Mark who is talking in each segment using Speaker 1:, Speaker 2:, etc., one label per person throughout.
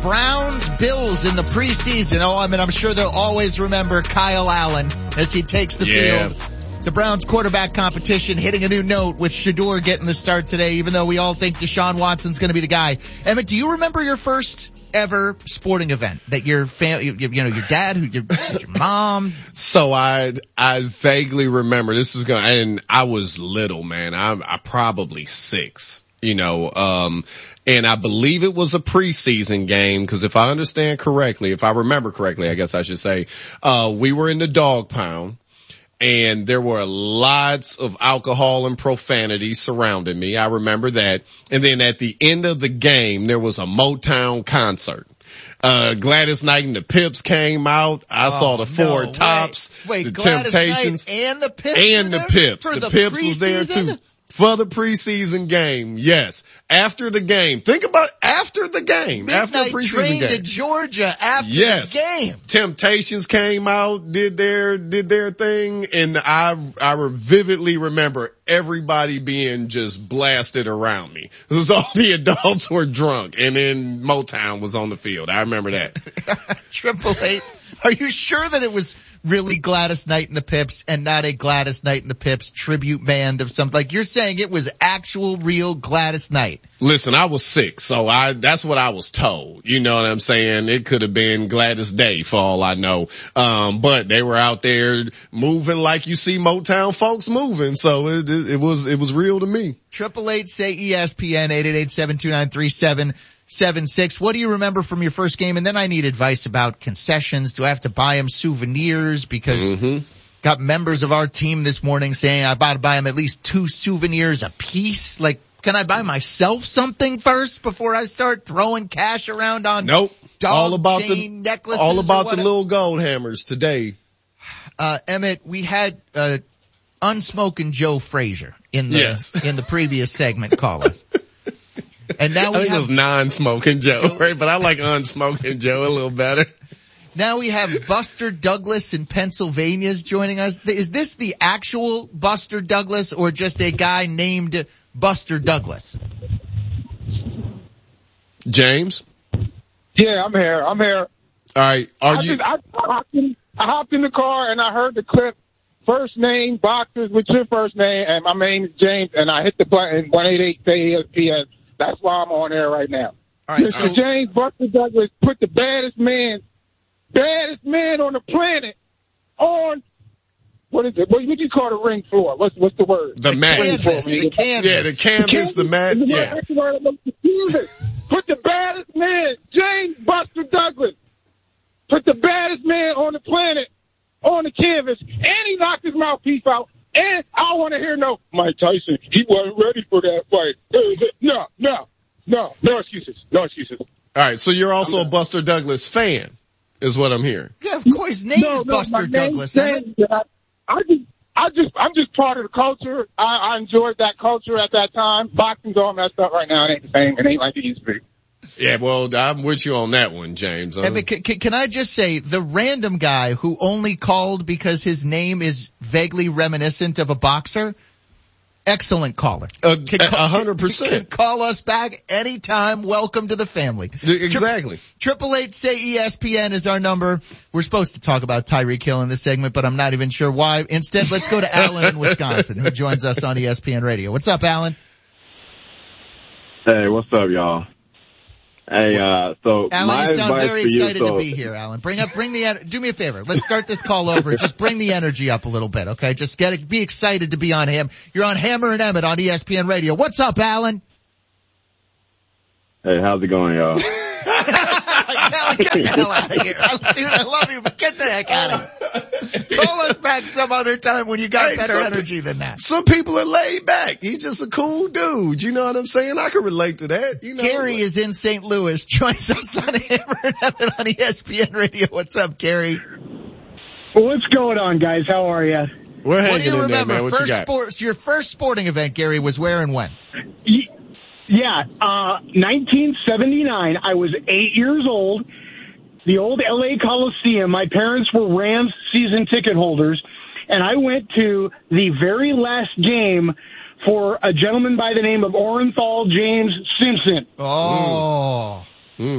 Speaker 1: Browns-Bills in the preseason. I'm sure they'll always remember Kyle Allen as he takes the field. The Browns quarterback competition hitting a new note with Shedeur getting the start today, even though we all think Deshaun Watson's going to be the guy. Emmett, do you remember your first ever sporting event that your your dad, your mom?
Speaker 2: So I vaguely remember and I was little, man. I probably 6, and I believe it was a preseason game because if I remember correctly, I guess I should say, we were in the dog pound. And there were lots of alcohol and profanity surrounding me. I remember that. And then at the end of the game, there was a Motown concert. Gladys Knight and the Pips came out. I saw the Four Tops, the
Speaker 1: Gladys
Speaker 2: Temptations,
Speaker 1: Knight and the Pips.
Speaker 2: The Pips was there too. For the preseason game, yes. After the game. Think about after the game. After the preseason
Speaker 1: train
Speaker 2: game.
Speaker 1: to Georgia after the game.
Speaker 2: Temptations came out, did their thing, and I vividly remember everybody being just blasted around me. Because all the adults were drunk, and then Motown was on the field. I remember that.
Speaker 1: 888. Are you sure that it was really Gladys Knight and the Pips and not a Gladys Knight and the Pips tribute band of something? Like you're saying it was actual real Gladys Knight.
Speaker 2: Listen, I was 6, so that's what I was told. You know what I'm saying? It could have been Gladys Day for all I know. But they were out there moving like you see Motown folks moving. So it was real to me.
Speaker 1: 888 say ESPN 888-729-3776. What do you remember from your first game? And then I need advice about concessions. Do I have to buy them souvenirs? Because got members of our team this morning saying I got to buy them at least 2 souvenirs a piece. Like, can I buy myself something first before I start throwing cash around on necklaces?
Speaker 2: All about the little gold hammers today.
Speaker 1: Emmett, we had Unsmoking Joe Frazier in the previous segment call us. And now
Speaker 2: I think it was non-smoking Joe, right? But I like unsmoking Joe a little better.
Speaker 1: Now we have Buster Douglas in Pennsylvania is joining us. Is this the actual Buster Douglas or just a guy named Buster Douglas?
Speaker 2: James?
Speaker 3: Yeah, I'm here. All
Speaker 2: right.
Speaker 3: I hopped in the car and I heard the clip. First name, boxers with your first name, and my name is James, and I hit the button, 188 say ESPN. That's why I'm on air right now.
Speaker 1: All right,
Speaker 3: Mr. James Buster Douglas put the baddest man on the planet on, what is it? What you call the ring floor? What's the word?
Speaker 2: The mat.
Speaker 1: Canvas. The canvas.
Speaker 2: Yeah, the canvas, the mat. Yeah.
Speaker 3: Put the baddest man, James Buster Douglas. Put the baddest man on the planet on the canvas, and he knocked his mouthpiece out. And I don't want to hear no Mike Tyson. He wasn't ready for that fight. No excuses. No excuses.
Speaker 2: All right, so you're also a Buster Douglas fan, is what I'm hearing.
Speaker 1: Yeah, of course. His name's Buster Douglas.
Speaker 3: I'm just part of the culture. I enjoyed that culture at that time. Boxing's all messed up right now. It ain't the same. It ain't like it used to be.
Speaker 2: Yeah, well, I'm with you on that one, James.
Speaker 1: Can I just say, the random guy who only called because his name is vaguely reminiscent of a boxer, excellent caller.
Speaker 2: 100%.
Speaker 1: Call us back anytime. Welcome to the family.
Speaker 2: Exactly.
Speaker 1: 888 say ESPN is our number. We're supposed to talk about Tyreek Hill in this segment, but I'm not even sure why. Instead, let's go to Alan in Wisconsin, who joins us on ESPN Radio. What's up, Alan?
Speaker 4: Hey, what's up, y'all? Hey, so
Speaker 1: Alan,
Speaker 4: my
Speaker 1: you sound
Speaker 4: advice
Speaker 1: very
Speaker 4: for you,
Speaker 1: excited to be here, Alan. Do me a favor. Let's start this call over. Just bring the energy up a little bit, okay? Just be excited to be on him. You're on Hammer and Emmett on ESPN Radio. What's up, Alan?
Speaker 4: Hey, how's it going, y'all?
Speaker 1: Alan, get the hell out of here. Dude, I love you, but get the heck out of here. Call us back some other time when you got better energy than that.
Speaker 2: Some people are laid back. He's just a cool dude. You know what I'm saying? I can relate to that.
Speaker 1: Gary is in St. Louis. Joins us on Hammer and Emmett on ESPN Radio. What's up, Gary?
Speaker 5: What's going on, guys? How are you?
Speaker 2: We're hanging
Speaker 1: what do you
Speaker 2: in
Speaker 1: remember?
Speaker 2: There, man. What you got?
Speaker 1: Your first sporting event, Gary, was where and when?
Speaker 5: Yeah, 1979. I was 8 years old. The old LA Coliseum. My parents were Rams season ticket holders, and I went to the very last game for a gentleman by the name of Orenthal James Simpson.
Speaker 1: Oh.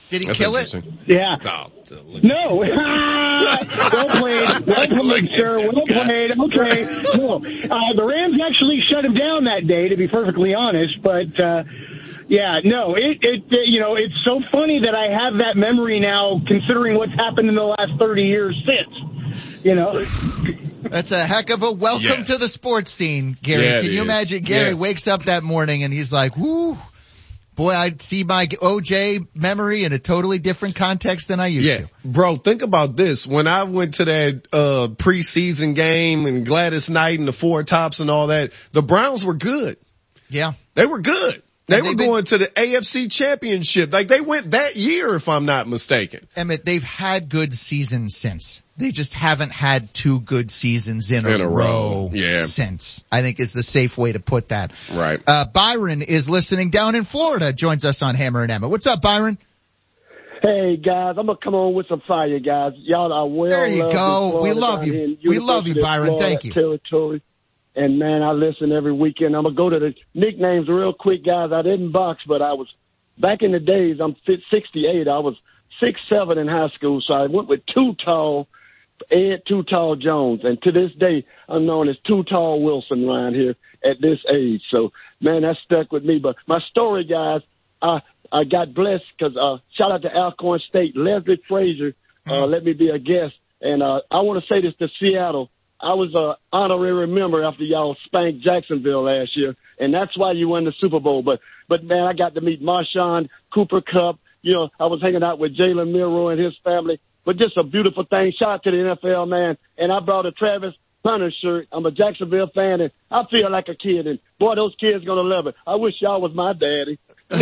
Speaker 1: Did he kill it?
Speaker 5: Yeah.
Speaker 2: Oh,
Speaker 5: no. Well played, sir. Well played. Okay. No. The Rams actually shut him down that day, to be perfectly honest. But, yeah, no, it's so funny that I have that memory now, considering what's happened in the last 30 years since,
Speaker 1: That's a heck of a welcome to the sports scene, Gary.
Speaker 2: Yeah,
Speaker 1: Can you imagine Gary wakes up that morning and he's like, whoo, boy, I see my OJ memory in a totally different context than I used to.
Speaker 2: Bro, think about this. When I went to that preseason game and Gladys Knight and the Four Tops and all that, the Browns were good.
Speaker 1: Yeah.
Speaker 2: They were good. They were going to the AFC Championship. Like, they went that year, if I'm not mistaken.
Speaker 1: Emmett, they've had good seasons since. They just haven't had 2 good seasons in a row since, I think is the safe way to put that.
Speaker 2: Right.
Speaker 1: Byron is listening down in Florida, joins us on Hammer and Emmett. What's up, Byron?
Speaker 6: Hey, guys, I'm going to come on with some fire, guys. Y'all are well
Speaker 1: There you go. We love you. We love you, Byron. Thank you.
Speaker 6: Territory. And, man, I listen every weekend. I'm going to go to the nicknames real quick, guys. I didn't box, but I was – back in the days, I'm 68. I was 6'7" in high school, so I went with Too Tall, Ed Too Tall Jones. And to this day, I'm known as Too Tall Wilson around here at this age. So, man, that stuck with me. But my story, guys, I got blessed because shout out to Alcorn State. Leslie Frazier let me be a guest. And I want to say this to Seattle. I was an honorary member after y'all spanked Jacksonville last year, and that's why you won the Super Bowl. But man, I got to meet Marshawn, Cooper Kupp. I was hanging out with Jalen Milroe and his family. But just a beautiful thing. Shout out to the NFL, man. And I brought a Travis Hunter shirt. I'm a Jacksonville fan, and I feel like a kid. And, boy, those kids going to love it. I wish y'all was my daddy.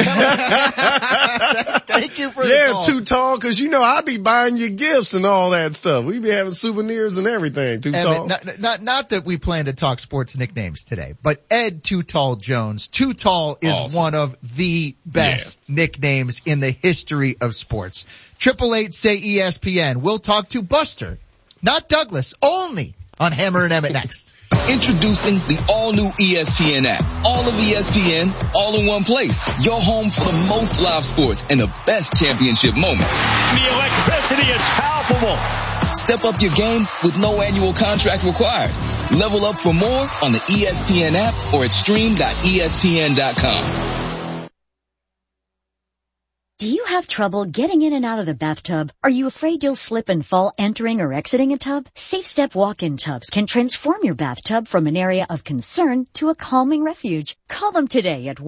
Speaker 1: Thank you for the call.
Speaker 2: Too Tall, because I be buying you gifts and all that stuff. We be having souvenirs and everything. Too Tall.
Speaker 1: Not that we plan to talk sports nicknames today, but Ed Too Tall Jones. Too Tall is one of the best nicknames in the history of sports. 888 say ESPN. We'll talk to Buster, not Douglas, only on Hammer and Emmett next.
Speaker 7: Introducing the all-new ESPN app. All of ESPN, all in one place. Your home for the most live sports and the best championship moments.
Speaker 8: The electricity is palpable.
Speaker 7: Step up your game with no annual contract required. Level up for more on the ESPN app or at stream.espn.com.
Speaker 9: Do you have trouble getting in and out of the bathtub? Are you afraid you'll slip and fall entering or exiting a tub? Safe Step walk-in tubs can transform your bathtub from an area of concern to a calming refuge. Call them today at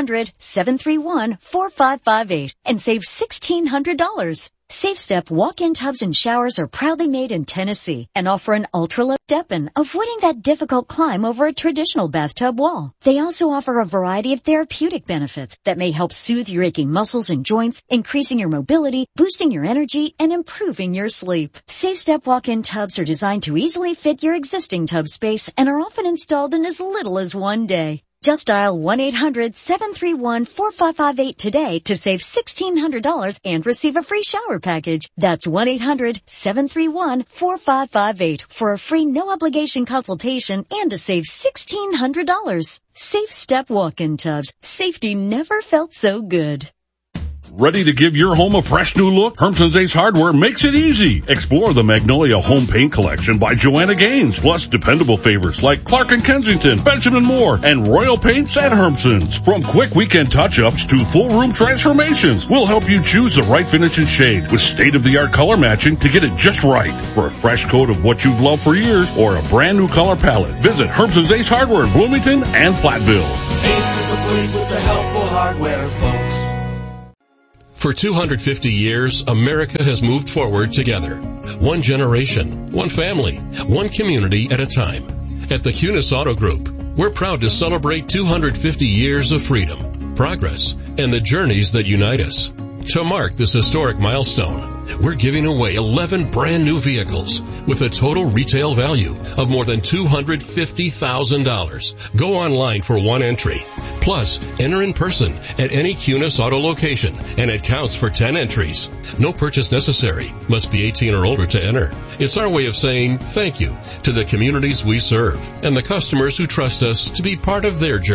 Speaker 9: 1-800-731-4558 and save $1,600. Safe Step walk-in tubs and showers are proudly made in Tennessee and offer an ultra-low step-in, avoiding that difficult climb over a traditional bathtub wall. They also offer a variety of therapeutic benefits that may help soothe your aching muscles and joints, increasing your mobility, boosting your energy, and improving your sleep. Safe Step walk-in tubs are designed to easily fit your existing tub space and are often installed in as little as 1 day. Just dial 1-800-731-4558 today to save $1,600 and receive a free shower package. That's 1-800-731-4558 for a free no-obligation consultation and to save $1,600. Safe Step walk-in tubs. Safety never felt so good.
Speaker 8: Ready to give your home a fresh new look? Hermson's Ace Hardware makes it easy. Explore the Magnolia Home Paint Collection by Joanna Gaines, plus dependable favorites like Clark & Kensington, Benjamin Moore, and Royal Paints at Hermson's. From quick weekend touch-ups to full room transformations, we'll help you choose the right finish and shade with state-of-the-art color matching to get it just right. For a fresh coat of what you've loved for years or a brand new color palette, visit Hermson's Ace Hardware in Bloomington and Platteville.
Speaker 10: Ace is the place with the helpful hardware, folks.
Speaker 11: For 250 years, America has moved forward together. One generation, one family, one community at a time. At the Cunis Auto Group, we're proud to celebrate 250 years of freedom, progress, and the journeys that unite us. To mark this historic milestone, we're giving away 11 brand new vehicles with a total retail value of more than $250,000. Go online for one entry. Plus, enter in person at any Cunis Auto location, and it counts for 10 entries. No purchase necessary. Must be 18 or older to enter. It's our way of saying thank you to the communities we serve and the customers who trust us to be part of their journey.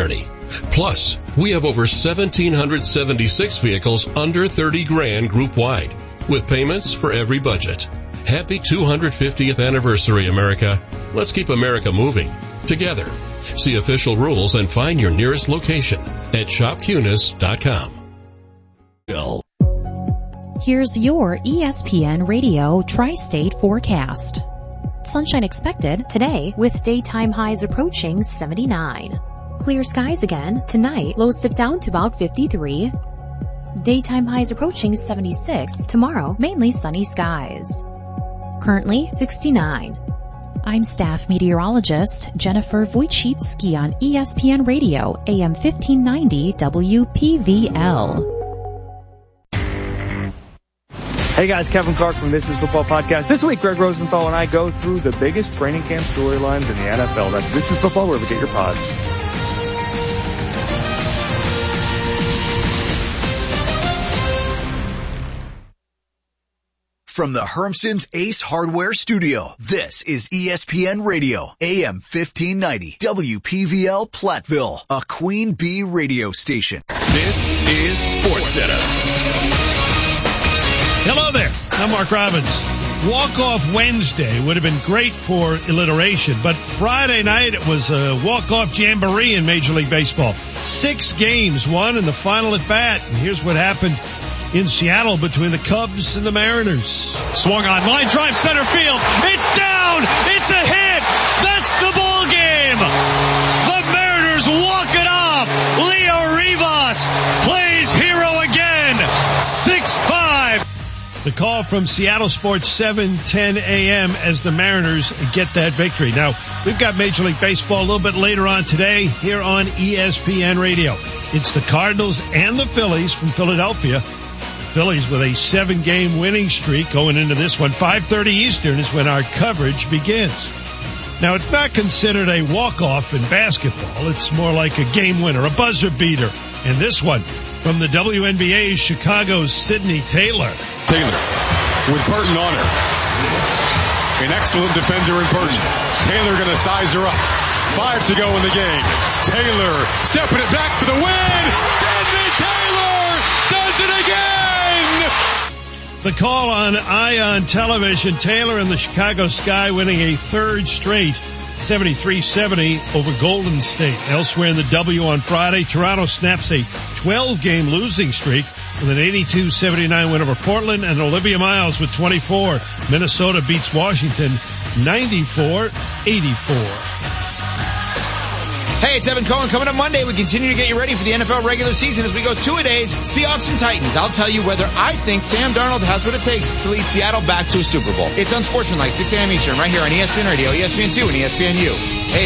Speaker 11: Plus, we have over 1,776 vehicles under 30 grand group wide, with payments for every budget. Happy 250th anniversary, America. Let's keep America moving together. See official rules and find your nearest location at shopcunis.com.
Speaker 12: Here's your ESPN Radio Tri-State forecast. Sunshine expected today with daytime highs approaching 79. Clear skies again tonight, lows dip down to about 53. Daytime highs approaching 76 tomorrow, mainly sunny skies. Currently 69. I'm staff meteorologist Jennifer Wojcicki on ESPN Radio, AM 1590 WPVL.
Speaker 13: Hey guys, Kevin Clark from This Is Football Podcast. This week, Greg Rosenthal and I go through the biggest training camp storylines in the NFL. That's This Is Football, wherever you get your pods.
Speaker 14: From the Hermson's Ace Hardware Studio, this is ESPN Radio, AM 1590, WPVL Platteville, a Queen Bee radio station. This is SportsCenter.
Speaker 15: Hello there, I'm Mark Robbins. Walk-off Wednesday would have been great for alliteration, but Friday night it was a walk-off jamboree in Major League Baseball. 6 games won in the final at bat, and here's what happened in Seattle between the Cubs and the Mariners. Swung on, line drive center field. It's down. It's a hit. That's the ball game. The Mariners walk it off. Leo Rivas plays hero again. 6-5. The call from Seattle Sports 7:10 a.m. as the Mariners get that victory. Now, we've got Major League Baseball a little bit later on today here on ESPN Radio. It's the Cardinals and the Phillies from Philadelphia. Phillies with a 7-game winning streak going into this one. 5:30 Eastern is when our coverage begins. Now, it's not considered a walk-off in basketball. It's more like a game winner, a buzzer beater. And this one from the WNBA's Chicago's Sydney Taylor.
Speaker 16: Taylor with Burton on her. An excellent defender in Burton. Taylor going to size her up. 5 to go in the game. Taylor stepping it back for the win. Sydney Taylor does it again.
Speaker 15: The call on Ion Television, Taylor and the Chicago Sky winning a third straight 73-70 over Golden State. Elsewhere in the W on Friday, Toronto snaps a 12-game losing streak with an 82-79 win over Portland, and Olivia Miles with 24. Minnesota beats Washington 94-84.
Speaker 17: Hey, it's Evan Cohen. Coming up Monday, we continue to get you ready for the NFL regular season as we go 2-a-days, Seahawks and Titans. I'll tell you whether I think Sam Darnold has what it takes to lead Seattle back to a Super Bowl. It's Unsportsmanlike, 6 a.m. Eastern, right here on ESPN Radio, ESPN2, and ESPNU. Hey.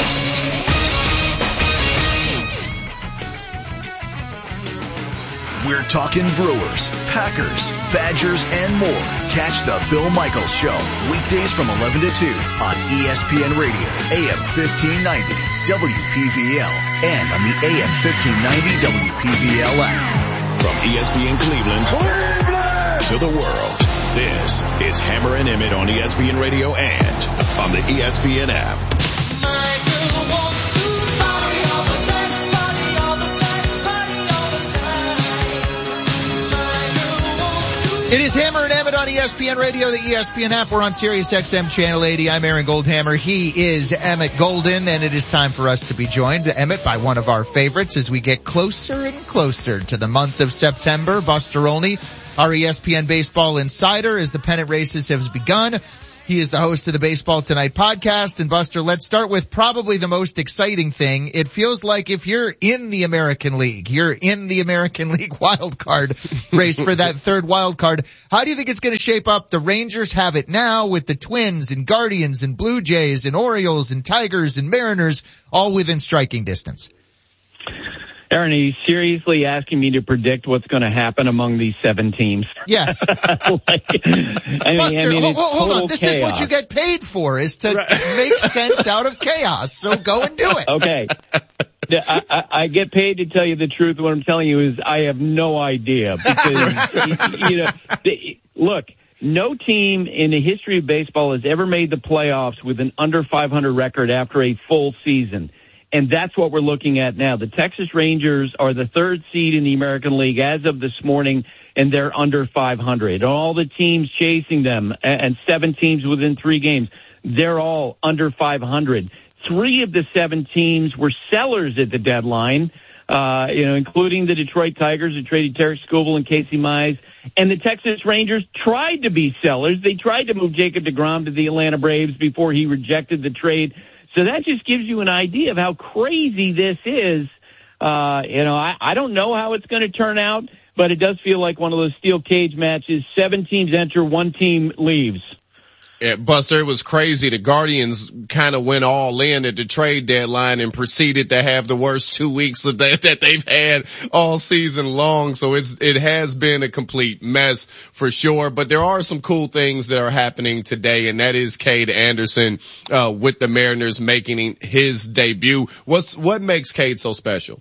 Speaker 14: We're talking Brewers, Packers, Badgers, and more. Catch the Bill Michaels Show, weekdays from 11 to 2 on ESPN Radio, AM 1590, WPVL, and on the AM 1590 WPVL app.
Speaker 18: From ESPN Cleveland to the world, this is Hammer and Emmett on ESPN Radio and on the ESPN app.
Speaker 1: It is Hammer and Emmett on ESPN Radio, the ESPN app. We're on Sirius XM Channel 80. I'm Aaron Goldhammer. He is Emmett Golden, and it is time for us to be joined, Emmett, by one of our favorites as we get closer and closer to the month of September. Buster Olney, our ESPN baseball insider, as the pennant races have begun. He is the host of the Baseball Tonight podcast. And Buster, let's start with probably the most exciting thing. It feels like if you're in the American League, you're in the American League wild card race for that third wild card. How do you think it's going to shape up? The Rangers have it now with the Twins and Guardians and Blue Jays and Orioles and Tigers and Mariners all within striking distance.
Speaker 19: Aaron, are you seriously asking me to predict what's going to happen among these 7 teams?
Speaker 1: Yes.
Speaker 19: Buster,
Speaker 1: hold on. This chaos. Is what you get paid for, is to make sense out of chaos. So go and do it.
Speaker 19: Okay. I get paid to tell you the truth. What I'm telling you is I have no idea. Because, look, no team in the history of baseball has ever made the playoffs with an under 500 record after a full season. And that's what we're looking at now. The Texas Rangers are the third seed in the American League as of this morning, and they're under 500. All the teams chasing them, and 7 teams within 3 games, they're all under 500. 3 of the 7 teams were sellers at the deadline, including the Detroit Tigers, who traded Tarek Skubal and Casey Mize. And the Texas Rangers tried to be sellers. They tried to move Jacob deGrom to the Atlanta Braves before he rejected the trade. So that just gives you an idea of how crazy this is. I don't know how it's going to turn out, but it does feel like one of those steel cage matches. 7 teams enter, 1 team leaves.
Speaker 2: Yeah, Buster, it was crazy. The Guardians kind of went all in at the trade deadline and proceeded to have the worst 2 weeks that they've had all season long. So it has been a complete mess for sure. But there are some cool things that are happening today, and that is Cade Anderson with the Mariners making his debut. What makes Cade so special?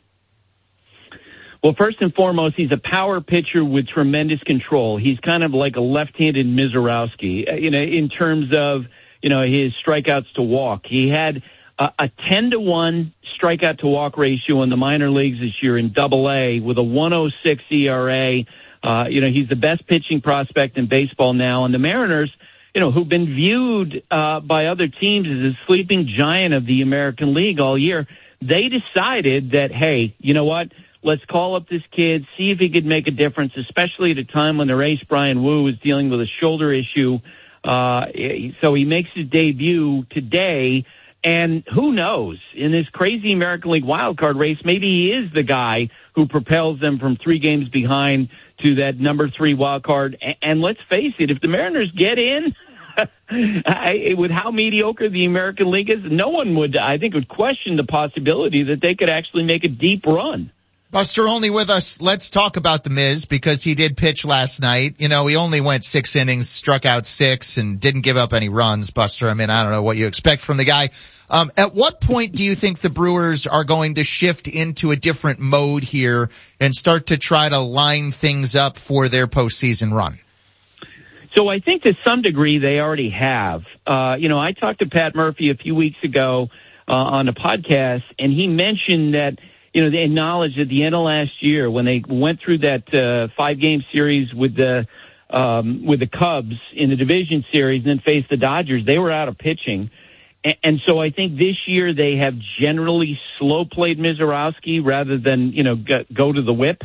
Speaker 19: Well, first and foremost, he's a power pitcher with tremendous control. He's kind of like a left-handed Mizorowski, in terms of, his strikeouts to walk. He had a 10-to-1 strikeout to walk ratio in the minor leagues this year in Double-A with a 1.06 ERA. He's the best pitching prospect in baseball now. And the Mariners, who've been viewed by other teams as a sleeping giant of the American League all year, they decided that, hey, you know what? Let's call up this kid, see if he could make a difference, especially at a time when their ace, Brian Wu, is dealing with a shoulder issue. So he makes his debut today, and who knows? In this crazy American League wildcard race, maybe he is the guy who propels them from 3 games behind to that number 3 wildcard. And let's face it, if the Mariners get in, with how mediocre the American League is, no one would question the possibility that they could actually make a deep run.
Speaker 1: Buster, only with us. Let's talk about the Miz, because he did pitch last night. He only went 6 innings, struck out 6, and didn't give up any runs, Buster. I don't know what you expect from the guy. At what point do you think the Brewers are going to shift into a different mode here and start to try to line things up for their postseason run?
Speaker 19: So I think to some degree they already have. I talked to Pat Murphy a few weeks ago on a podcast, and he mentioned that they acknowledged at the end of last year when they went through that 5-game series with the Cubs in the division series and then faced the Dodgers, they were out of pitching. And so I think this year they have generally slow played Mizorowski rather than, go to the whip.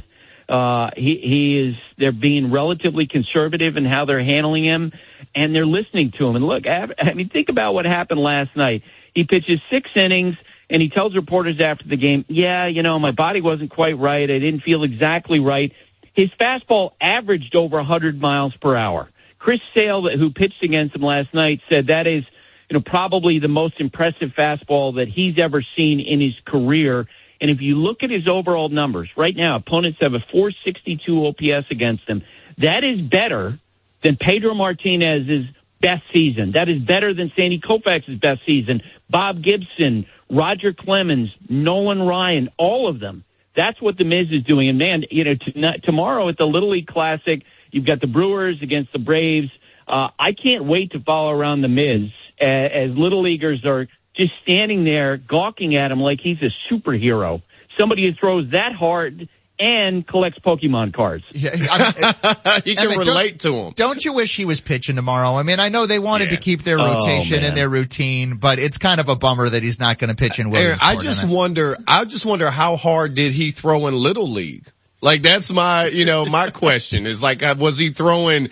Speaker 19: They're being relatively conservative in how they're handling him, and they're listening to him. And look, think about what happened last night. He pitches 6 innings. And he tells reporters after the game, my body wasn't quite right. I didn't feel exactly right. His fastball averaged over 100 miles per hour. Chris Sale, who pitched against him last night, said that is, probably the most impressive fastball that he's ever seen in his career. And if you look at his overall numbers, right now, opponents have a 462 OPS against him. That is better than Pedro Martinez's best season. That is better than Sandy Koufax's best season. Bob Gibson, Roger Clemens, Nolan Ryan, all of them. That's what the Miz is doing. And man, tomorrow at the Little League Classic, you've got the Brewers against the Braves. I can't wait to follow around the Miz as Little Leaguers are just standing there gawking at him like he's a superhero. Somebody who throws that hard and collects Pokemon cards.
Speaker 2: Yeah, you can relate to him.
Speaker 1: Don't you wish he was pitching tomorrow? I know they wanted to keep their rotation and their routine, but it's kind of a bummer that he's not going to pitch in Williamsport.
Speaker 2: I just wonder how hard did he throw in Little League? Like, that's my, my question is like, was he throwing,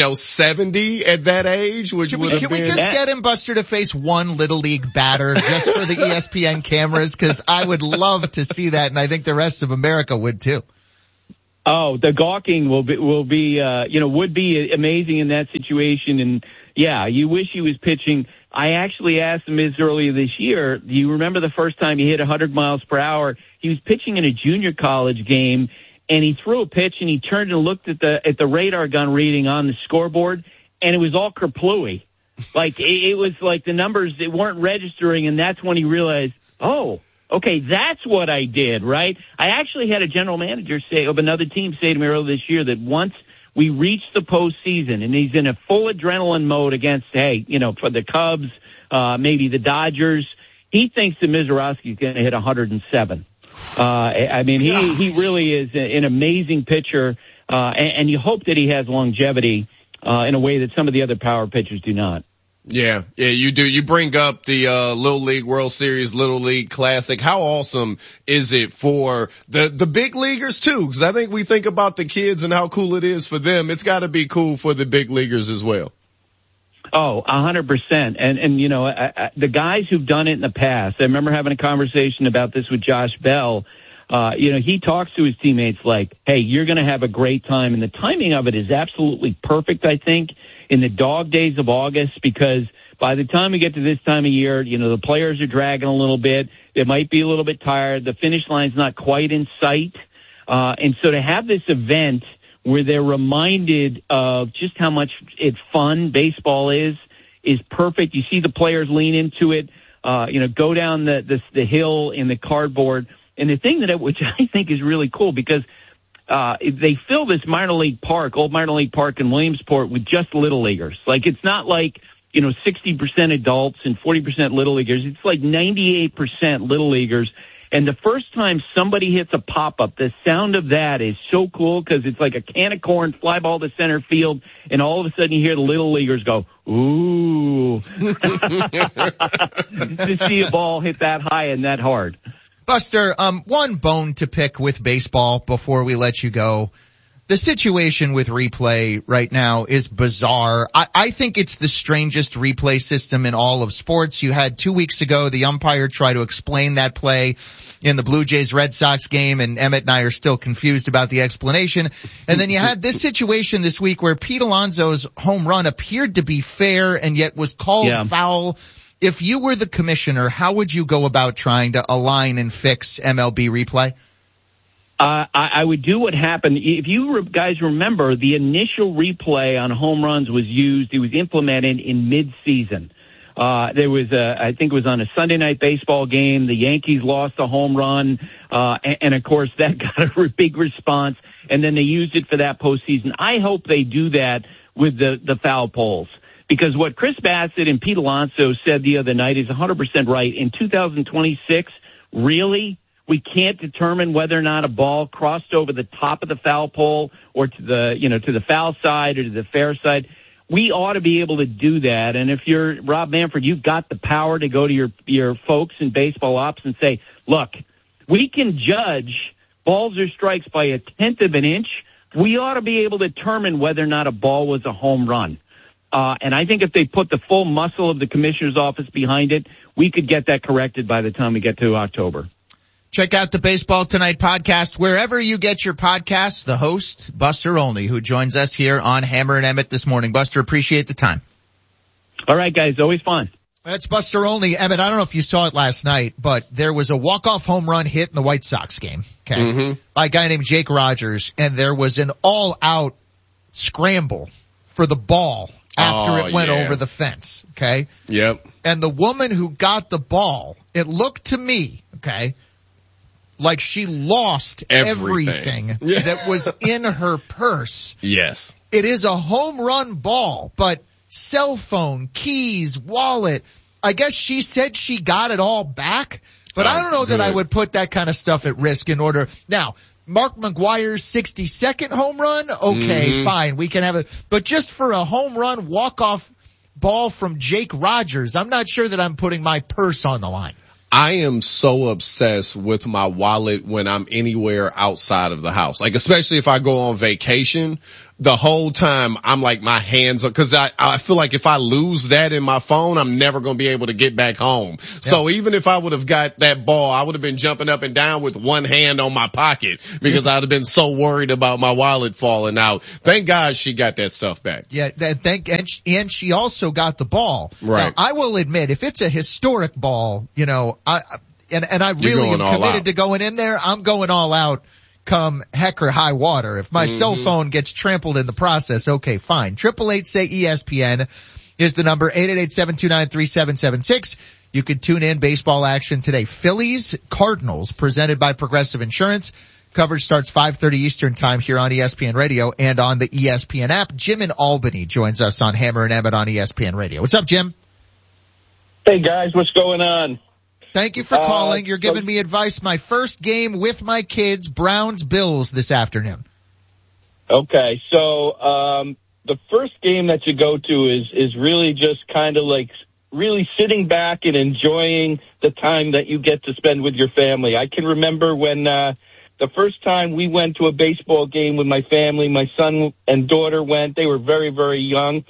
Speaker 2: 70 at that age? Can we
Speaker 1: just get him, Buster, to face one Little League batter just for the ESPN cameras? Cause I would love to see that. And I think the rest of America would too.
Speaker 19: Oh, the gawking would be amazing in that situation. And yeah, you wish he was pitching. I actually asked Miz earlier this year, do you remember the first time he hit 100 miles per hour? He was pitching in a junior college game. And he threw a pitch, and he turned and looked at the radar gun reading on the scoreboard, and it was all kerplooey. Like, it was like the numbers, they weren't registering, and that's when he realized, oh, okay, that's what I did, right? I actually had a general manager of another team say to me earlier this year that once we reach the postseason, and he's in a full adrenaline mode against, for the Cubs, maybe the Dodgers, he thinks that Mizorowski's going to hit 107. I mean, he really is an amazing pitcher, and you hope that he has longevity in a way that some of the other power pitchers do not.
Speaker 2: Yeah, you do. You bring up the Little League World Series, Little League Classic. How awesome is it for the big leaguers too? Because I think we think about the kids and how cool it is for them. It's got to be cool for the big leaguers as well.
Speaker 19: Oh, 100%. And you know, the guys who've done it in the past, I remember having a conversation about this with Josh Bell. You know, he talks to his teammates like, hey, you're going to have a great time. And the timing of it is absolutely perfect, I think, in the dog days of August, because by the time we get to this time of year, you know, the players are dragging a little bit. They might be a little bit tired. The finish line's not quite in sight. And so to have this event where they're reminded of just how much fun baseball is perfect. You see the players lean into it, you know, go down the hill in the cardboard. And the thing which I think is really cool, because they fill this old minor league park in Williamsport with just little leaguers. Like, it's not like, you know, 60% adults and 40% little leaguers. It's like 98% little leaguers. And the first time somebody hits a pop-up, the sound of that is so cool, because it's like a can of corn, fly ball to center field, and all of a sudden you hear the little leaguers go, ooh, to see a ball hit that high and that hard.
Speaker 1: Buster, one bone to pick with baseball before we let you go. The situation with replay right now is bizarre. I think it's the strangest replay system in all of sports. You had 2 weeks ago the umpire try to explain that play in the Blue Jays Red Sox game, and Emmett and I are still confused about the explanation. And then you had this situation this week where Pete Alonso's home run appeared to be fair and yet was called foul. If you were the commissioner, how would you go about trying to align and fix MLB replay?
Speaker 19: I would do what happened. If you guys remember, the initial replay on home runs was implemented in mid-season. There was I think it was on a Sunday night baseball game. The Yankees lost a home run, and of course that got a big response. And then they used it for that postseason. I hope they do that with the foul poles, because what Chris Bassett and Pete Alonso said the other night is 100% right. In 2026, really, we can't determine whether or not a ball crossed over the top of the foul pole or to the foul side or to the fair side. We ought to be able to do that. And if you're Rob Manfred, you've got the power to go to your folks in baseball ops and say, look, we can judge balls or strikes by 1/10 of an inch. We ought to be able to determine whether or not a ball was a home run. And I think if they put the full muscle of the commissioner's office behind it, we could get that corrected by the time we get to October.
Speaker 1: Check out the Baseball Tonight podcast wherever you get your podcasts. The host, Buster Olney, who joins us here on Hammer and Emmett this morning. Buster, appreciate the time.
Speaker 19: All right, guys. Always fun.
Speaker 1: That's Buster Olney. Emmett, I don't know if you saw it last night, but there was a walk-off home run hit in the White Sox game, okay, by a guy named Jake Rogers, and there was an all-out scramble for the ball after it went over the fence, okay?
Speaker 2: Yep.
Speaker 1: And the woman who got the ball, it looked to me, okay, like she lost everything that was in her purse.
Speaker 2: Yes.
Speaker 1: It is a home run ball, but cell phone, keys, wallet, I guess she said she got it all back, but I don't know that I would put that kind of stuff at risk in order. Now, Mark McGwire's 62nd home run, okay, fine, we can have it. But just for a home run walk-off ball from Jake Rogers, I'm not sure that I'm putting my purse on the line.
Speaker 2: I am so obsessed with my wallet when I'm anywhere outside of the house. Like, especially if I go on vacation, the whole time I'm like my hands are, cause I feel like if I lose that in my phone, I'm never going to be able to get back home. Yeah. So even if I would have got that ball, I would have been jumping up and down with one hand on my pocket because I'd have been so worried about my wallet falling out. Thank God she got that stuff back.
Speaker 1: Yeah. And she also got the ball.
Speaker 2: Right.
Speaker 1: Now, I will admit, if it's a historic ball, you know, I really am committed to going in there. I'm going all out. Come heck or high water. If my cell phone gets trampled in the process, okay, fine. 888-SAY-ESPN is the number, 888-729-3776. You can tune in baseball action today. Phillies, Cardinals, presented by Progressive Insurance. Coverage starts 5:30 Eastern time here on ESPN Radio and on the ESPN app. Jim in Albany joins us on Hammer and Emmett on ESPN Radio. What's up, Jim?
Speaker 20: Hey, guys, what's going on?
Speaker 1: Thank you for calling. You're giving me advice. My first game with my kids, Browns-Bills this afternoon.
Speaker 19: Okay, so the first game that you go to is really just kind of like really sitting back and enjoying the time that you get to spend with your family. I can remember when the first time we went to a baseball game with my family, my son and daughter went. They were very, very young.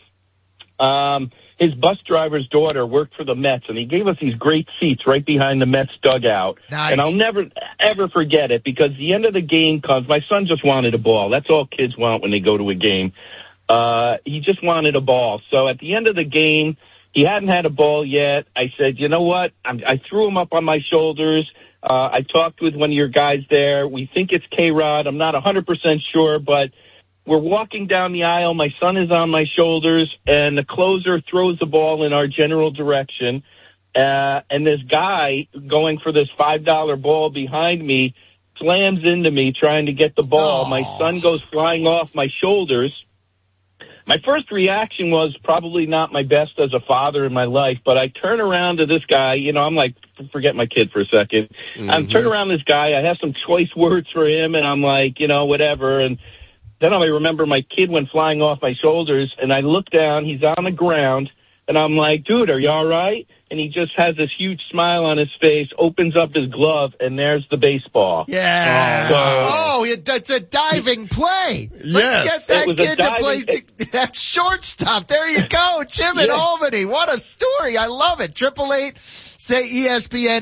Speaker 19: His bus driver's daughter worked for the Mets, and he gave us these great seats right behind the Mets dugout.
Speaker 1: Nice.
Speaker 19: And I'll never, ever forget it, because the end of the game comes. My son just wanted a ball. That's all kids want when they go to a game. He just wanted a ball. So at the end of the game, he hadn't had a ball yet. I said, you know what? I threw him up on my shoulders. I talked with one of your guys there. We think it's K-Rod. I'm not 100% sure, but we're walking down the aisle. My son is on my shoulders, and the closer throws the ball in our general direction. And this guy going for this $5 ball behind me slams into me trying to get the ball. My son goes flying off my shoulders. My first reaction was probably not my best as a father in my life, but I turn around to this guy. I'm like, forget my kid for a second. Mm-hmm. I turn around to this guy. I have some choice words for him, and I'm like, whatever. And then I remember my kid went flying off my shoulders, and I look down. He's on the ground, and I'm like, dude, are you all right? And he just has this huge smile on his face, opens up his glove, and there's the baseball.
Speaker 1: Yeah. That's a diving play. Let's get that kid to play that shortstop. There you go. Jim in Albany. What a story. I love it. 888 say ESPN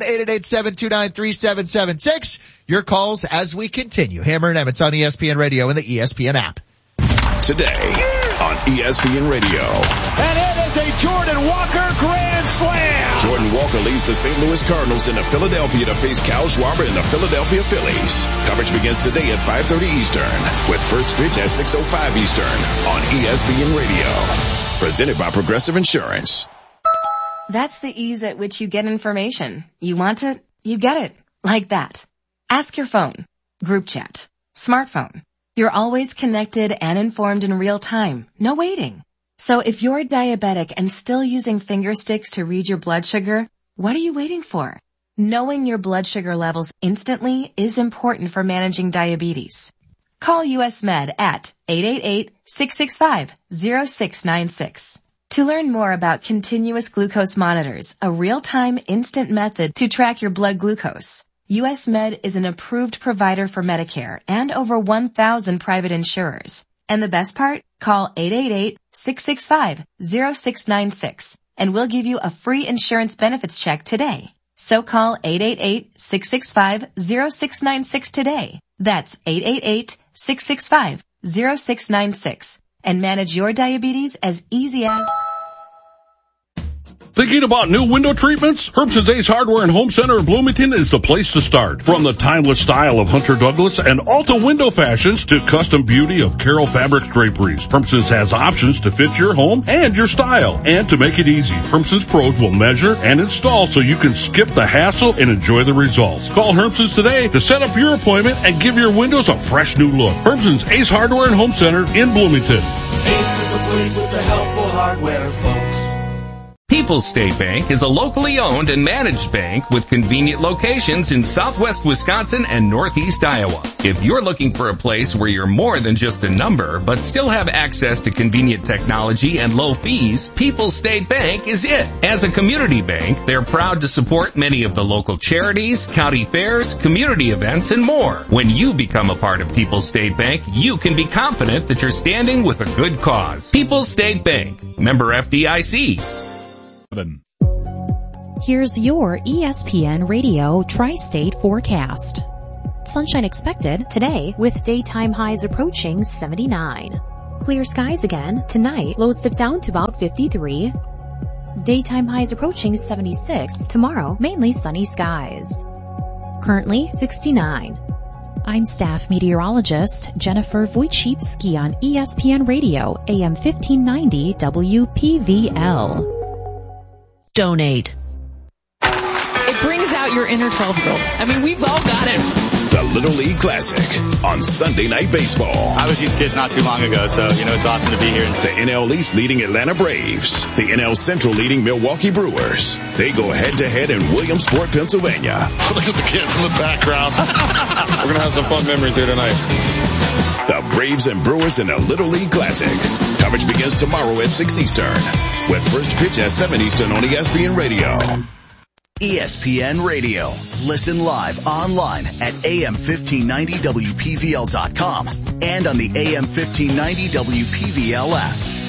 Speaker 1: 888-729-3776. Your calls as we continue. Hammer and Emmets on ESPN Radio and the ESPN app.
Speaker 18: Today on ESPN Radio.
Speaker 20: And it is a Jordan Walker grand slam.
Speaker 18: Jordan Walker leads the St. Louis Cardinals into Philadelphia to face Kyle Schwarber and the Philadelphia Phillies. Coverage begins today at 5:30 Eastern with first pitch at 6:05 Eastern on ESPN Radio. Presented by Progressive Insurance.
Speaker 21: That's the ease at which you get information. You want it, you get it. Like that. Ask your phone. Group chat. Smartphone. You're always connected and informed in real time. No waiting. So if you're diabetic and still using finger sticks to read your blood sugar, what are you waiting for? Knowing your blood sugar levels instantly is important for managing diabetes. Call US Med at 888-665-0696. To learn more about continuous glucose monitors, a real-time instant method to track your blood glucose, US Med is an approved provider for Medicare and over 1,000 private insurers. And the best part? Call 888-665-0696 and we'll give you a free insurance benefits check today. So call 888-665-0696 today. That's 888-665-0696 and manage your diabetes as easy as...
Speaker 8: Thinking about new window treatments? Herbson's Ace Hardware and Home Center in Bloomington is the place to start. From the timeless style of Hunter Douglas and Alta window fashions to custom beauty of Carroll Fabrics draperies, Herbson's has options to fit your home and your style. And to make it easy, Herbson's pros will measure and install so you can skip the hassle and enjoy the results. Call Herbson's today to set up your appointment and give your windows a fresh new look. Herbson's Ace Hardware and Home Center in Bloomington.
Speaker 10: Ace is the place with the helpful hardware, folks.
Speaker 22: People's State Bank is a locally owned and managed bank with convenient locations in southwest Wisconsin and northeast Iowa. If you're looking for a place where you're more than just a number, but still have access to convenient technology and low fees, People's State Bank is it. As a community bank, they're proud to support many of the local charities, county fairs, community events, and more. When you become a part of People's State Bank, you can be confident that you're standing with a good cause. People's State Bank, member FDIC.
Speaker 12: Here's your ESPN Radio Tri-State forecast. Sunshine expected today with daytime highs approaching 79. Clear skies again tonight, lows dip down to about 53. Daytime highs approaching 76 tomorrow, mainly sunny skies. Currently 69. I'm staff meteorologist Jennifer Wojcicki on ESPN Radio, AM 1590 WPVL.
Speaker 23: Donate.
Speaker 24: It brings out
Speaker 3: about your inner 12-year-old. I mean, we've all got it.
Speaker 18: The Little League Classic on Sunday Night Baseball.
Speaker 4: I was these kids not too long ago, so, it's awesome to be here.
Speaker 18: The NL East leading Atlanta Braves. The NL Central leading Milwaukee Brewers. They go head-to-head in Williamsport, Pennsylvania.
Speaker 23: Look at the kids in the background. We're going to have some fun memories here tonight.
Speaker 18: The Braves and Brewers in a Little League Classic. Coverage begins tomorrow at 6 Eastern. With first pitch at 7 Eastern on ESPN Radio.
Speaker 14: ESPN Radio. Listen live online at AM1590WPVL.com and on the AM1590 WPVL app.